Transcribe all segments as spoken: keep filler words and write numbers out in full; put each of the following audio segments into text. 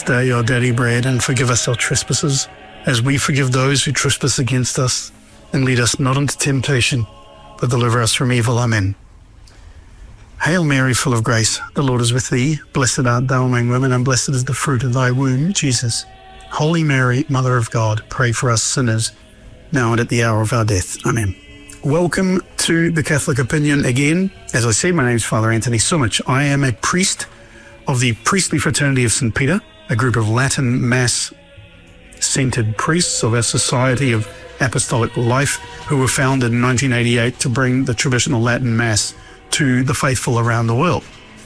day our daily bread, and forgive us our trespasses, as we forgive those who trespass against us. And lead us not into temptation, but deliver us from evil. Amen. Hail Mary, full of grace, the Lord is with thee. Blessed art thou among women, and blessed is the fruit of thy womb, Jesus. Holy Mary, Mother of God, pray for us sinners, now and at the hour of our death. Amen. Welcome to The Catholic Opinion again. As I said, my name is Father Anthony Sumich. I am a priest of the Priestly Fraternity of Saint Peter, a group of Latin Mass-centered priests of our Society of Apostolic Life, who were founded in nineteen eighty-eight to bring the traditional Latin Mass to the faithful around the world.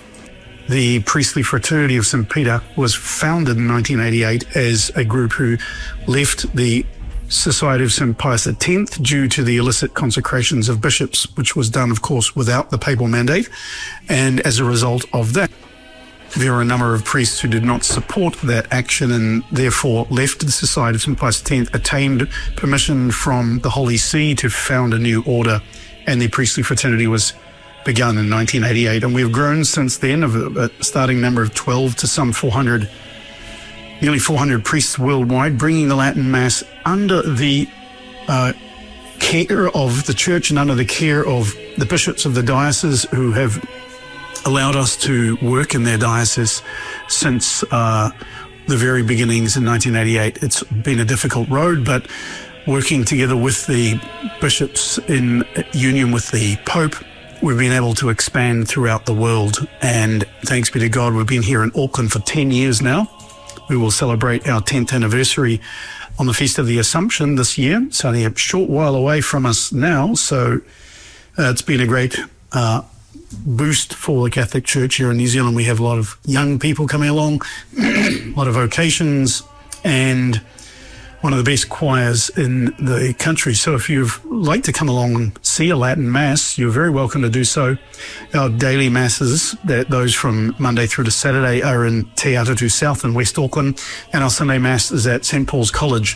The Priestly Fraternity of Saint Peter was founded in nineteen eighty-eight as a group who left the Society of Saint Pius X due to the illicit consecrations of bishops, which was done, of course, without the papal mandate. And as a result of that, there were a number of priests who did not support that action and therefore left the Society of Saint Pius X, attained permission from the Holy See to found a new order, and the Priestly Fraternity was begun in nineteen eighty-eight. And we've grown since then, of a starting number of twelve to some four hundred, nearly four hundred priests worldwide, bringing the Latin Mass under the uh, care of the Church and under the care of the bishops of the diocese, who have allowed us to work in their diocese since uh, the very beginnings in nineteen eighty-eight. It's been a difficult road, but working together with the bishops in union with the Pope, we've been able to expand throughout the world. And thanks be to God, we've been here in Auckland for ten years now. We will celebrate our tenth anniversary on the Feast of the Assumption this year. It's only a short while away from us now, so uh, it's been a great uh, boost for the Catholic Church here in New Zealand. We have a lot of young people coming along, a lot of vocations, and one of the best choirs in the country. So if you'd like to come along and see a Latin Mass, you're very welcome to do so. Our daily Masses, that those from Monday through to Saturday, are in Te Atatu South in West Auckland, and our Sunday Mass is at Saint Paul's College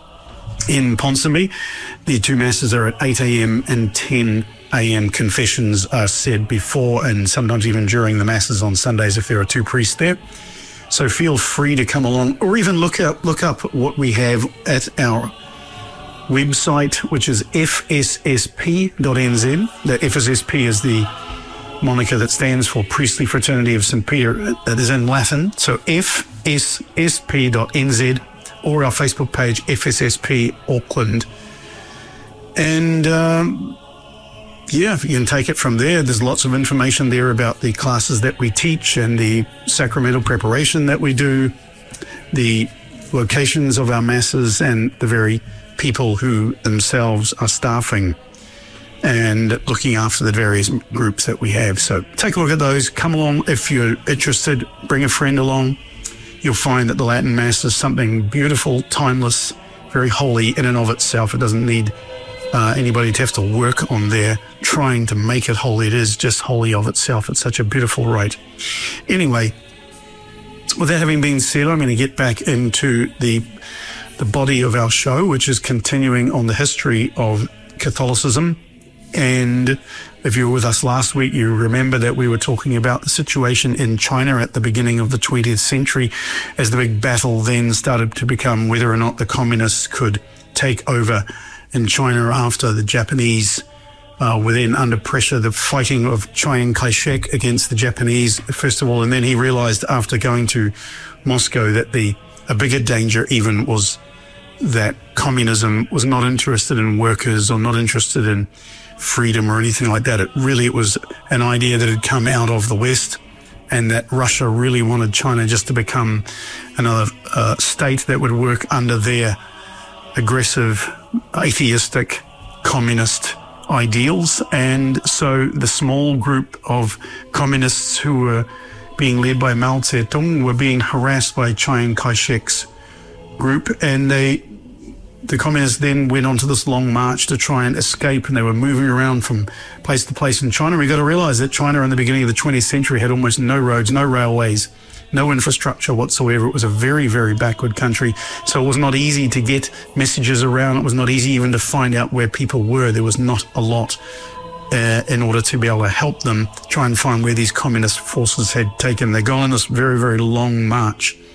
in Ponsonby. The two Masses are at eight a.m. and ten a.m. Confessions are said before and sometimes even during the Masses on Sundays if there are two priests there. So feel free to come along, or even look up look up what we have at our website, which is f s s p dot n z. The F S S P is the moniker that stands for Priestly Fraternity of Saint Peter. That is in Latin. So f s s p dot n z, or our Facebook page, F S S P Auckland. And um, yeah, you can take it from there. There's lots of information there about the classes that we teach and the sacramental preparation that we do, the locations of our Masses, and the very people who themselves are staffing and looking after the various groups that we have. So take a look at those. Come along if you're interested. Bring a friend along. You'll find that the Latin Mass is something beautiful, timeless, very holy in and of itself. It doesn't need Uh, anybody to have to work on their trying to make it holy. It is just holy of itself. It's such a beautiful rite. Anyway, with that having been said, I'm going to get back into the the body of our show, which is continuing on the history of Catholicism. And if you were with us last week, you remember that we were talking about the situation in China at the beginning of the twentieth century, as the big battle then started to become whether or not the communists could take over in China after the Japanese uh, were then under pressure, the fighting of Chiang Kai-shek against the Japanese, first of all, and then he realized after going to Moscow that the a bigger danger even was that communism was not interested in workers or not interested in freedom or anything like that. It really, it was an idea that had come out of the West, and that Russia really wanted China just to become another uh, state that would work under their aggressive, atheistic, communist ideals. And so the small group of communists who were being led by Mao Zedong were being harassed by Chiang Kai-shek's group, and they the communists then went on to this long march to try and escape, and they were moving around from place to place in China. We've got to realize that China in the beginning of the twentieth century had almost no roads, no railways, no infrastructure whatsoever. It was a very, very backward country. So it was not easy to get messages around. It was not easy even to find out where people were. There was not a lot uh, in order to be able to help them try and find where these communist forces had taken. They gone on this very, very long march